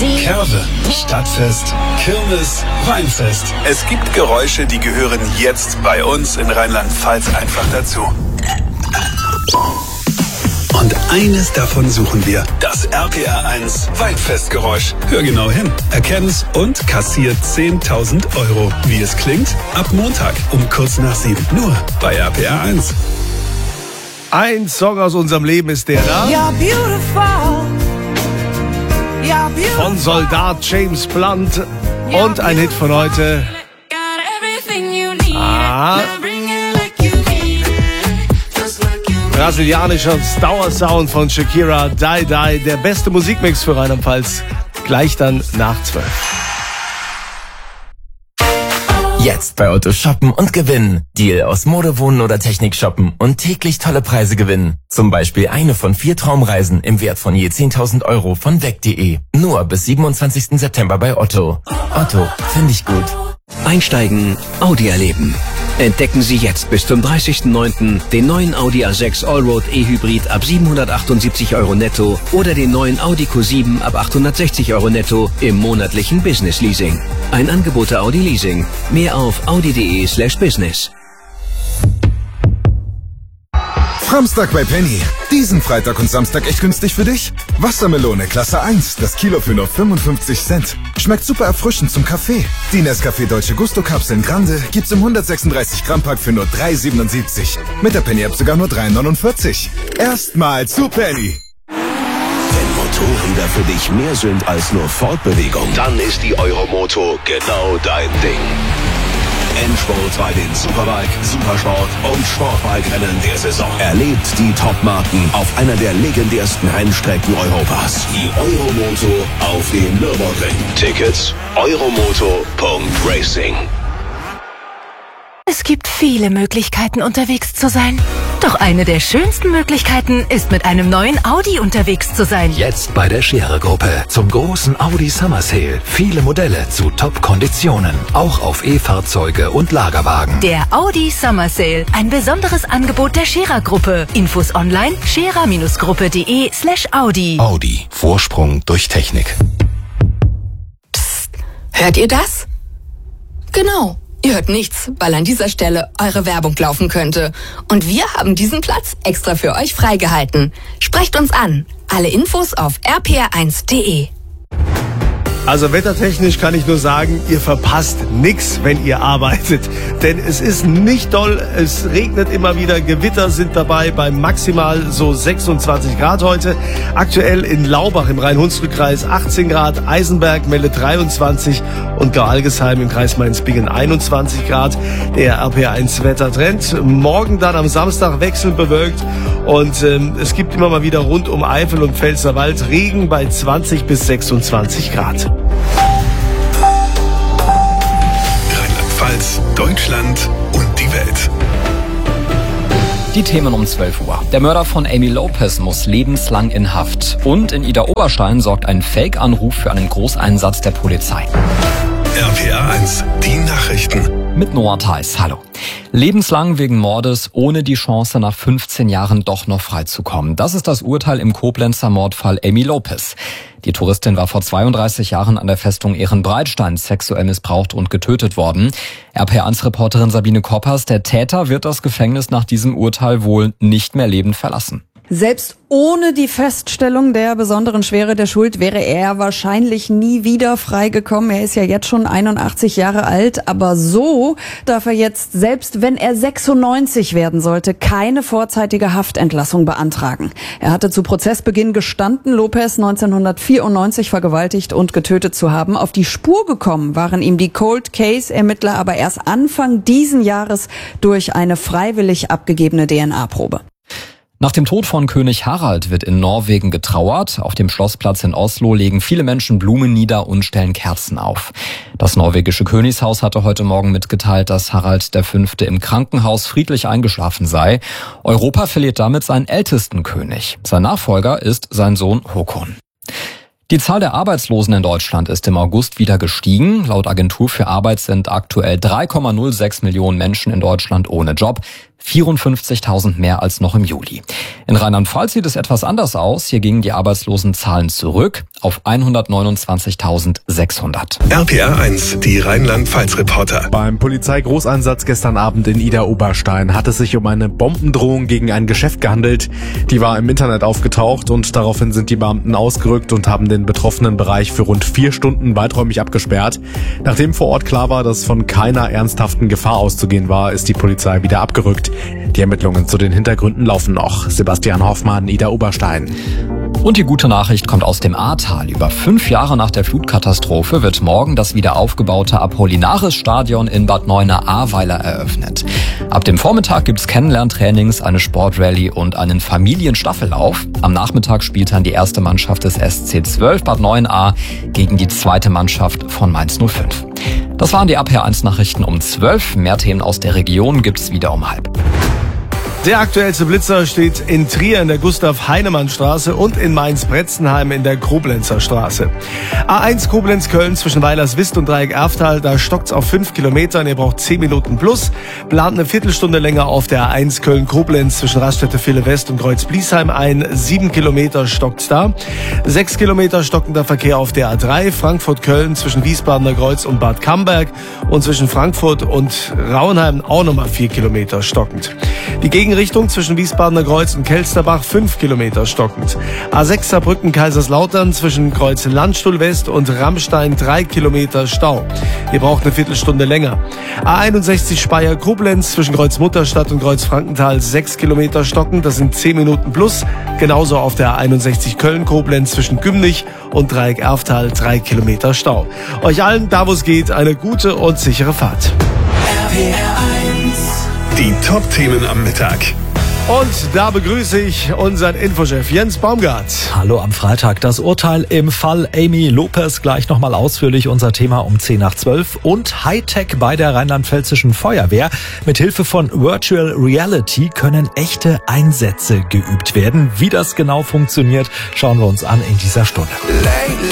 Curve, Stadtfest, Kirmes, Weinfest. Es gibt Geräusche, die gehören jetzt bei uns in Rheinland-Pfalz einfach dazu. Und eines davon suchen wir. Das RPR1 Weinfestgeräusch. Hör genau hin, erkenn's und kassiert 10.000 €. Wie es klingt? Ab Montag um kurz nach 7. Nur bei RPR1. Ein Song aus unserem Leben ist der da. Von Soldat James Blunt. Und ein Hit von heute. Brasilianischer Dauersound von Shakira, Die Die. Der beste Musikmix für Rheinland-Pfalz. Gleich dann nach 12. Jetzt bei Otto shoppen und gewinnen. Deal aus Mode, Wohnen oder Technik shoppen und täglich tolle Preise gewinnen. Zum Beispiel eine von 4 Traumreisen im Wert von je 10.000 € von weg.de. Nur bis 27. September bei Otto. Otto, finde ich gut. Einsteigen, Audi erleben. Entdecken Sie jetzt bis zum 30.09. den neuen Audi A6 Allroad E-Hybrid ab 778 € netto oder den neuen Audi Q7 ab 860 € netto im monatlichen Business Leasing. Ein Angebot der Audi Leasing. Mehr auf audi.de/business. Samstag bei Penny. Diesen Freitag und Samstag echt günstig für dich? Wassermelone Klasse 1, das Kilo für nur 55 Cent. Schmeckt super erfrischend zum Kaffee. Die Nescafé Dolce Gusto Kapseln Grande gibt's im 136 Gramm Pack für nur 3,77. Mit der Penny App sogar nur 3,49. Erstmal zu Penny. Wenn Motorräder für dich mehr sind als nur Fortbewegung, dann ist die Euromoto genau dein Ding. Endspurt bei den Superbike, Supersport und Sportbike-Rennen der Saison. Erlebt die Top-Marken auf einer der legendärsten Rennstrecken Europas. Die Euromoto auf dem Nürburgring. Tickets euromoto.racing. Es gibt viele Möglichkeiten, unterwegs zu sein. Doch eine der schönsten Möglichkeiten ist, mit einem neuen Audi unterwegs zu sein. Jetzt bei der Scherer-Gruppe zum großen Audi Summer Sale. Viele Modelle zu Top-Konditionen. Auch auf E-Fahrzeuge und Lagerwagen. Der Audi Summer Sale. Ein besonderes Angebot der Scherer-Gruppe. Infos online scherer-gruppe.de/Audi. Audi. Vorsprung durch Technik. Psst. Hört ihr das? Genau. Ihr hört nichts, weil an dieser Stelle eure Werbung laufen könnte. Und wir haben diesen Platz extra für euch freigehalten. Sprecht uns an. Alle Infos auf rpr1.de. Also wettertechnisch kann ich nur sagen, ihr verpasst nichts, wenn ihr arbeitet. Denn es ist nicht doll, es regnet immer wieder, Gewitter sind dabei bei maximal so 26 Grad heute. Aktuell in Laubach im Rhein-Hunsrück-Kreis 18 Grad, Eisenberg meldet 23 und Gau-Algesheim im Kreis Mainz-Bingen 21 Grad. Der RPR1-Wettertrend. Morgen dann am Samstag wechselnd bewölkt und es gibt immer mal wieder rund um Eifel und Pfälzerwald Regen bei 20 bis 26 Grad. Rheinland-Pfalz, Deutschland und die Welt. Die Themen um 12 Uhr. Der Mörder von Amy Lopez muss lebenslang in Haft. Und in Idar-Oberstein sorgt ein Fake-Anruf für einen Großeinsatz der Polizei. RPR1, die Nachrichten. Mit Noah Theis. Hallo. Lebenslang wegen Mordes, ohne die Chance, nach 15 Jahren doch noch freizukommen. Das ist das Urteil im Koblenzer Mordfall Amy Lopez. Die Touristin war vor 32 Jahren an der Festung Ehrenbreitstein sexuell missbraucht und getötet worden. RPR1-Reporterin Sabine Koppers, der Täter wird das Gefängnis nach diesem Urteil wohl nicht mehr lebend verlassen. Selbst ohne die Feststellung der besonderen Schwere der Schuld wäre er wahrscheinlich nie wieder freigekommen. Er ist ja jetzt schon 81 Jahre alt, aber so darf er jetzt, selbst wenn er 96 werden sollte, keine vorzeitige Haftentlassung beantragen. Er hatte zu Prozessbeginn gestanden, Lopez 1994 vergewaltigt und getötet zu haben. Auf die Spur gekommen waren ihm die Cold Case-Ermittler aber erst Anfang diesen Jahres durch eine freiwillig abgegebene DNA-Probe. Nach dem Tod von König Harald wird in Norwegen getrauert. Auf dem Schlossplatz in Oslo legen viele Menschen Blumen nieder und stellen Kerzen auf. Das norwegische Königshaus hatte heute Morgen mitgeteilt, dass Harald V. im Krankenhaus friedlich eingeschlafen sei. Europa verliert damit seinen ältesten König. Sein Nachfolger ist sein Sohn Håkon. Die Zahl der Arbeitslosen in Deutschland ist im August wieder gestiegen. Laut Agentur für Arbeit sind aktuell 3,06 Millionen Menschen in Deutschland ohne Job. 54.000 mehr als noch im Juli. In Rheinland-Pfalz sieht es etwas anders aus. Hier gingen die Arbeitslosenzahlen zurück auf 129.600. RPR 1, die Rheinland-Pfalz-Reporter. Beim Polizeigroßeinsatz gestern Abend in Idar-Oberstein hat es sich um eine Bombendrohung gegen ein Geschäft gehandelt. Die war im Internet aufgetaucht und daraufhin sind die Beamten ausgerückt und haben den betroffenen Bereich für rund 4 Stunden weiträumig abgesperrt. Nachdem vor Ort klar war, dass von keiner ernsthaften Gefahr auszugehen war, ist die Polizei wieder abgerückt. Die Ermittlungen zu den Hintergründen laufen noch. Sebastian Hoffmann, Idar-Oberstein. Und die gute Nachricht kommt aus dem Ahrtal. Über 5 Jahre nach der Flutkatastrophe wird morgen das wieder aufgebaute Apollinaris-Stadion in Bad Neuenahr-Ahrweiler eröffnet. Ab dem Vormittag gibt's Kennenlerntrainings, eine Sportrallye und einen Familienstaffellauf. Am Nachmittag spielt dann die erste Mannschaft des SC 12 Bad Neuenahr gegen die zweite Mannschaft von Mainz 05. Das waren die RPR 1 Nachrichten um 12. Mehr Themen aus der Region gibt's wieder um 12:30. Der aktuellste Blitzer steht in Trier in der Gustav-Heinemann-Straße und in Mainz-Bretzenheim in der Koblenzer Straße. A1 Koblenz-Köln zwischen Weilerswist und Dreieck-Erftal, da stockt's auf 5 Kilometern, ihr braucht 10 Minuten plus. Plant eine Viertelstunde länger auf der A1 Köln-Koblenz zwischen Raststätte-Ville-West und Kreuz-Bliesheim ein. 7 Kilometer stockt's da. 6 Kilometer stockender Verkehr auf der A3 Frankfurt-Köln zwischen Wiesbadener Kreuz und Bad Camberg und zwischen Frankfurt und Rauenheim auch nochmal 4 Kilometer stockend. Die Gegenrichtung zwischen Wiesbadener Kreuz und Kelsterbach 5 Kilometer stockend. A6 Saarbrücken Kaiserslautern zwischen Kreuz Landstuhl West und Rammstein 3 Kilometer Stau. Ihr braucht eine Viertelstunde länger. A61 Speyer Koblenz zwischen Kreuz Mutterstadt und Kreuz Frankenthal 6 Kilometer stockend. Das sind 10 Minuten plus. Genauso auf der A61 Köln Koblenz zwischen Gümnich und Dreieck Erftal 3 Kilometer Stau. Euch allen, da wo es geht, eine gute und sichere Fahrt. Die Top-Themen am Mittag. Und da begrüße ich unseren Infochef Jens Baumgart. Hallo am Freitag. Das Urteil im Fall Amy Lopez. Gleich nochmal ausführlich unser Thema um 10:10. Und Hightech bei der Rheinland-Pfälzischen Feuerwehr. Mit Hilfe von Virtual Reality können echte Einsätze geübt werden. Wie das genau funktioniert, schauen wir uns an in dieser Stunde.